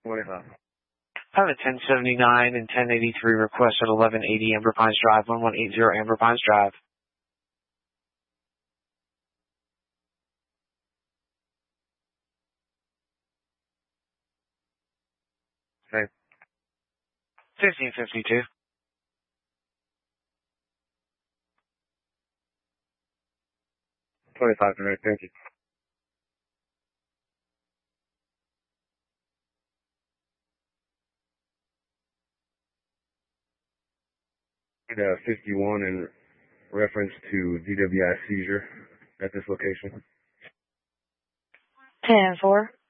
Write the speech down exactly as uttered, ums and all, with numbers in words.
twenty-five. I have a ten seventy-nine and ten eighty-three request at eleven eighty Amber Pines Drive, one one eight zero Amber Pines Drive. Okay. fifteen fifty-two. twenty-five tonight, thank you. Uh, fifty-one in reference to D W I seizure at this location. ten four.